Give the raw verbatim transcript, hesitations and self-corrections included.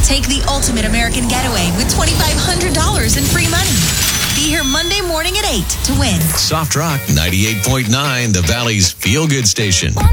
Take the ultimate American getaway with twenty-five hundred dollars in free money. Be here Monday morning at eight to win. Soft Rock ninety-eight point nine, the Valley's feel-good station.